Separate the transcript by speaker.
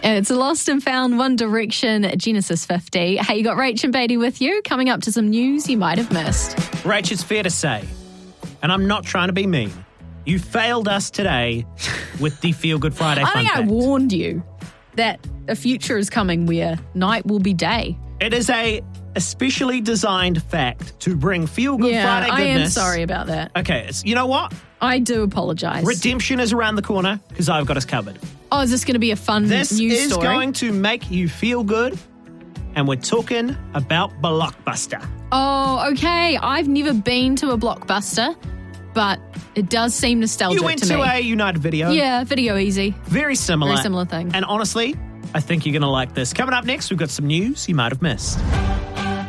Speaker 1: It's Lost and Found, One Direction, Genesis 50. Hey, you got Rach and Beatty with you. Coming up to some news you might have missed.
Speaker 2: Rach, it's fair to say, and I'm not trying to be mean, you failed us today with the Feel Good Friday fun
Speaker 1: I
Speaker 2: fact.
Speaker 1: warned you that a future is coming where night will be day.
Speaker 2: It is a especially designed fact to bring Feel Good Friday
Speaker 1: I
Speaker 2: goodness.
Speaker 1: am sorry about that.
Speaker 2: Okay, you know what?
Speaker 1: I do apologise.
Speaker 2: Redemption is around the corner because I've got us covered.
Speaker 1: Oh, is this going to be a fun
Speaker 2: This
Speaker 1: news
Speaker 2: is
Speaker 1: story?
Speaker 2: going to make you feel good, and we're talking about Blockbuster.
Speaker 1: Oh, okay. I've never been to a Blockbuster, but it does seem nostalgic
Speaker 2: You went
Speaker 1: to me.
Speaker 2: to a United Video.
Speaker 1: Yeah, Video Easy.
Speaker 2: Very similar.
Speaker 1: Very similar thing.
Speaker 2: And honestly, I think you're going to like this. Coming up next, we've got some news you might have missed.